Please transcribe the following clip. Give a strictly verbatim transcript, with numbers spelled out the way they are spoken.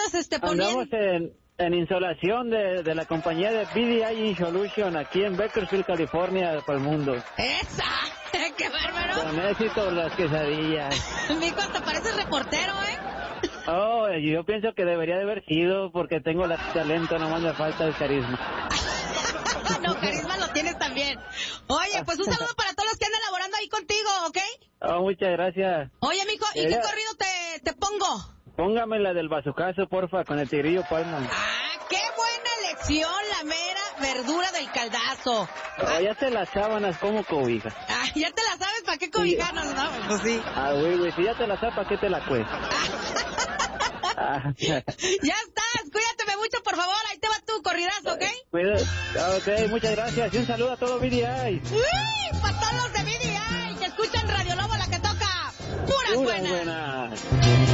andas este, poniendo? Andamos en, en insolación de, de la compañía de B D I Insolution aquí en Bakersfield, California, para el mundo. ¡Esa! ¡Qué bárbaro! Con éxito las quesadillas. Mijo, hasta pareces reportero, ¿eh? Oh, yo pienso que debería de haber sido porque tengo el talento, nomás me falta el carisma. No, carisma lo tienes también. Oye, pues un saludo para todos los que andan laborando ahí contigo, ¿ok? Oh, muchas gracias. Oye, mijo, ¿y Ella... qué corrido te, te pongo? Póngame la del bazucazo, porfa, con el tigrillo Palma. ¡Ah, qué buena elección! La mera verdura del caldazo. Oh, ya te las sábanas como cobija. Ah, ya te la sabes, ¿para qué cobijarnos, no? Pues sí. Ah, güey, güey, si ya te la sabes, ¿para qué te la cuesta? Ah. Ya estás, cuídateme mucho, por favor, ahí te va tu corridazo, ¿ok? Cuida... Ok, muchas gracias, y un saludo a todos B D I. ¡Uy! Para todos los de B D I, que escuchan Radio Lobo, la que toca puras, Puras buenas. buenas.